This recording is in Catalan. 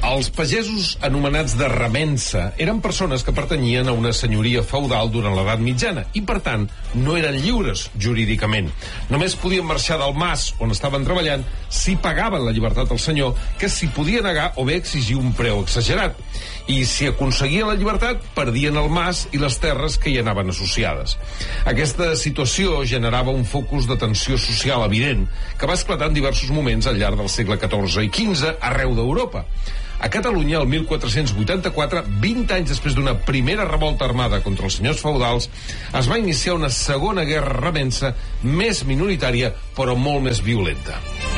Els pagesos anomenats de remença eren persones que pertanyien a una senyoria feudal durant l'edat mitjana i, per tant, no eren lliures jurídicament. Només podien marxar del mas on estaven treballant si pagaven la llibertat al senyor, que s'hi podia negar o bé exigir un preu exagerat. I si aconseguien la llibertat, perdien el mas i les terres que hi anaven associades. Aquesta situació generava un focus de tensió social evident que va esclatar en diversos moments al llarg del segle XIV i XV arreu d'Europa. A Catalunya, el 1484, 20 anys després d'una primera revolta armada contra els senyors feudals, es va iniciar una segona guerra remença més minoritària, però molt més violenta.